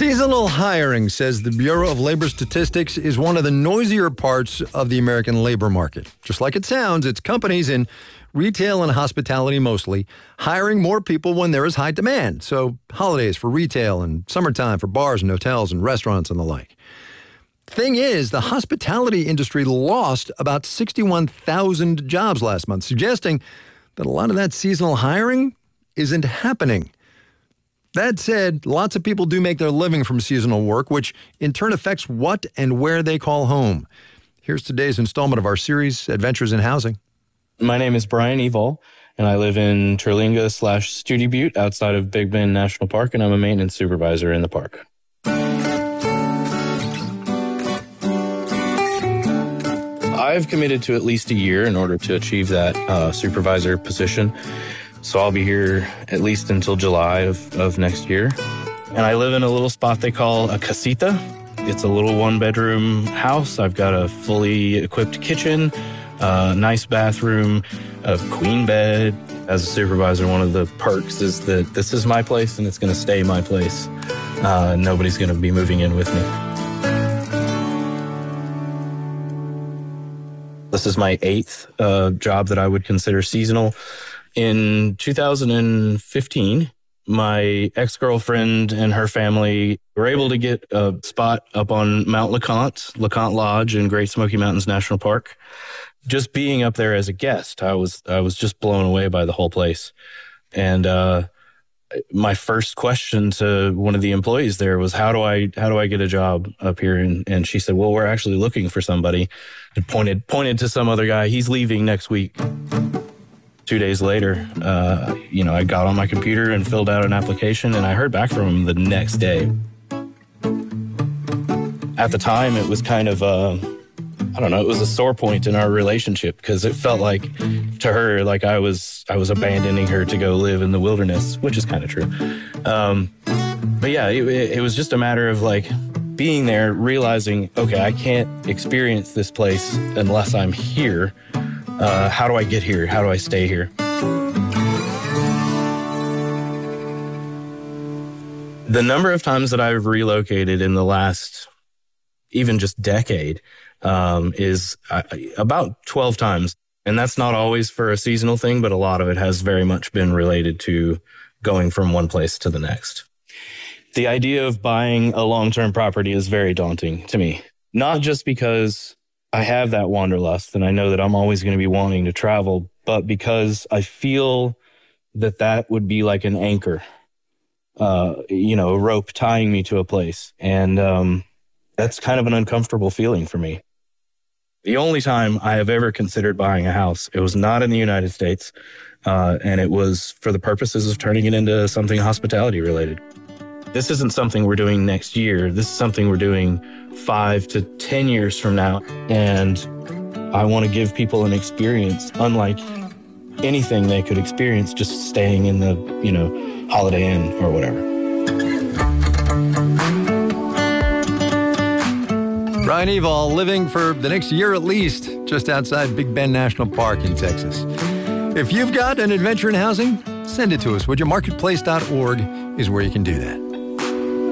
Seasonal hiring, says the Bureau of Labor Statistics, is one of the noisier parts of the American labor market. Just like it sounds, it's companies in retail and hospitality mostly hiring more people when there is high demand. So holidays for retail and summertime for bars and hotels and restaurants and the like. Thing is, the hospitality industry lost about 61,000 jobs last month, suggesting that a lot of that seasonal hiring isn't happening. That said, lots of people do make their living from seasonal work, which in turn affects what and where they call home. Here's today's installment of our series, Adventures in Housing. My name is Brian Evol, and I live in Terlinga/Studi Butte outside of Big Bend National Park, and I'm a maintenance supervisor in the park. I've committed to at least a year in order to achieve that supervisor position. So I'll be here at least until July of next year. And I live in a little spot they call a casita. It's a little one-bedroom house. I've got a fully equipped kitchen, a nice bathroom, a queen bed. As a supervisor, one of the perks is that this is my place and it's going to stay my place. Nobody's going to be moving in with me. This is my 8th job that I would consider seasonal. In 2015, my ex-girlfriend and her family were able to get a spot up on Mount LeConte Lodge in Great Smoky Mountains National Park. Just being up there as a guest, I was just blown away by the whole place. And my first question to one of the employees there was, how do I get a job up here? And she said, well, we're actually looking for somebody. And pointed to some other guy. He's leaving next week. 2 days later, I got on my computer and filled out an application, and I heard back from him the next day. At the time, it was kind of it was a sore point in our relationship because it felt like to her like I was abandoning her to go live in the wilderness, which is kind of true. But yeah, it was just a matter of like being there, realizing, okay, I can't experience this place unless I'm here. How do I get here? How do I stay here? The number of times that I've relocated in the last even just decade is about 12 times. And that's not always for a seasonal thing, but a lot of it has very much been related to going from one place to the next. The idea of buying a long-term property is very daunting to me, not just because I have that wanderlust and I know that I'm always going to be wanting to travel, but because I feel that would be like an anchor, a rope tying me to a place. And that's kind of an uncomfortable feeling for me. The only time I have ever considered buying a house, it was not in the United States, and it was for the purposes of turning it into something hospitality related. This isn't something we're doing next year. This is something we're doing 5 to 10 years from now. And I want to give people an experience unlike anything they could experience just staying in the, Holiday Inn or whatever. Brian Evol living for the next year at least just outside Big Bend National Park in Texas. If you've got an adventure in housing, send it to us, would you? Marketplace.org is where you can do that.